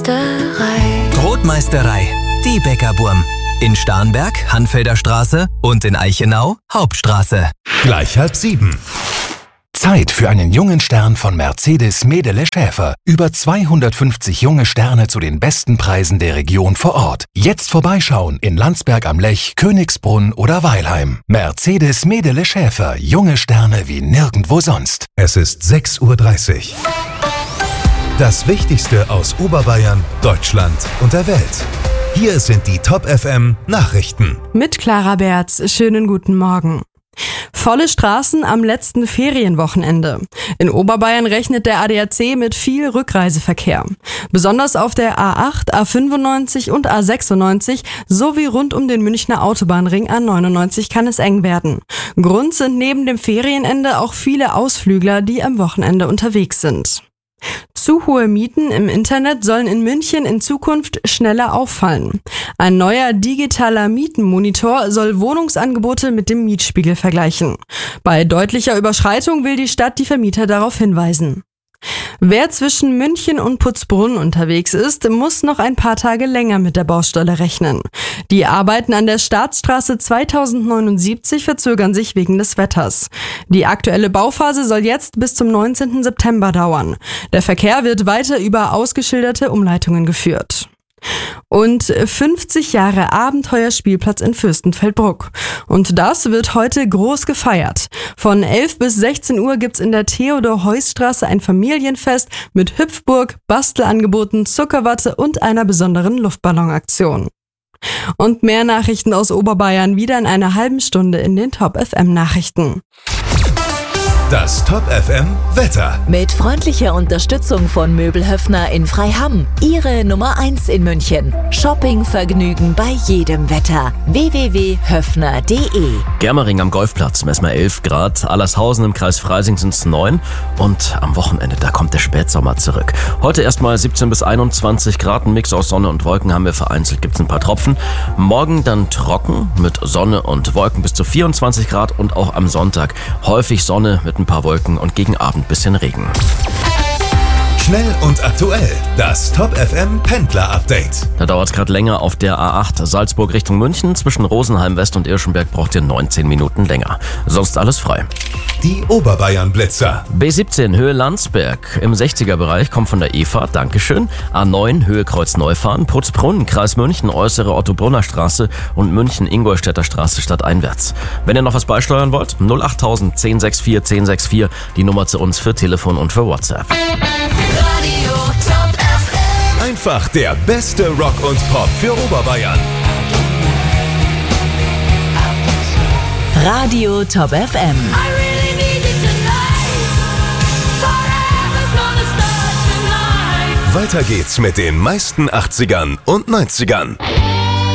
Brotmeisterei, die Bäckerburm. In Starnberg, Hanfelder Straße und in Eichenau, Hauptstraße. Gleich 6:30. Zeit für einen jungen Stern von Mercedes Medele Schäfer. Über 250 junge Sterne zu den besten Preisen der Region vor Ort. Jetzt vorbeischauen in Landsberg am Lech, Königsbrunn oder Weilheim. Mercedes Medele Schäfer. Junge Sterne wie nirgendwo sonst. Es ist 6:30 Uhr. Das Wichtigste aus Oberbayern, Deutschland und der Welt. Hier sind die Top FM Nachrichten. Mit Clara Berz. Schönen guten Morgen. Volle Straßen am letzten Ferienwochenende. In Oberbayern rechnet der ADAC mit viel Rückreiseverkehr. Besonders auf der A8, A95 und A96 sowie rund um den Münchner Autobahnring A99 kann es eng werden. Grund sind neben dem Ferienende auch viele Ausflügler, die am Wochenende unterwegs sind. Zu hohe Mieten im Internet sollen in München in Zukunft schneller auffallen. Ein neuer digitaler Mietenmonitor soll Wohnungsangebote mit dem Mietspiegel vergleichen. Bei deutlicher Überschreitung will die Stadt die Vermieter darauf hinweisen. Wer zwischen München und Putzbrunn unterwegs ist, muss noch ein paar Tage länger mit der Baustelle rechnen. Die Arbeiten an der Staatsstraße 2079 verzögern sich wegen des Wetters. Die aktuelle Bauphase soll jetzt bis zum 19. September dauern. Der Verkehr wird weiter über ausgeschilderte Umleitungen geführt. Und 50 Jahre Abenteuerspielplatz in Fürstenfeldbruck. Und das wird heute groß gefeiert. Von 11 bis 16 Uhr gibt's in der Theodor-Heuss-Straße ein Familienfest mit Hüpfburg, Bastelangeboten, Zuckerwatte und einer besonderen Luftballonaktion. Und mehr Nachrichten aus Oberbayern wieder in einer halben Stunde in den Top FM Nachrichten. Das Top FM Wetter. Mit freundlicher Unterstützung von Möbel Höffner in Freiham. Ihre Nummer 1 in München. Shoppingvergnügen bei jedem Wetter. www.höffner.de. Germering am Golfplatz messen wir 11 Grad. Allershausen im Kreis Freising sind es 9. Und am Wochenende, da kommt der Spätsommer zurück. Heute erstmal 17 bis 21 Grad. Ein Mix aus Sonne und Wolken haben wir. Vereinzelt gibt es ein paar Tropfen. Morgen dann trocken mit Sonne und Wolken bis zu 24 Grad. Und auch am Sonntag häufig Sonne mit ein paar Wolken und gegen Abend bisschen Regen. Schnell und aktuell. Das Top FM Pendler Update. Da dauert es gerade länger auf der A8 Salzburg Richtung München. Zwischen Rosenheim West und Irschenberg braucht ihr 19 Minuten länger. Sonst alles frei. Die Oberbayern Blitzer. B17 Höhe Landsberg im 60er-Bereich kommt von der EFA, Dankeschön. A9 Höhe Kreuz-Neufahren, Putzbrunn, Kreis München, äußere Otto-Brunner Straße und München-Ingolstädter Straße stadteinwärts. Wenn ihr noch was beisteuern wollt, 08000 1064 1064, die Nummer zu uns für Telefon und für WhatsApp. Radio Top FM. Einfach der beste Rock und Pop für Oberbayern. Radio Top FM. Weiter geht's mit den meisten 80ern und 90ern.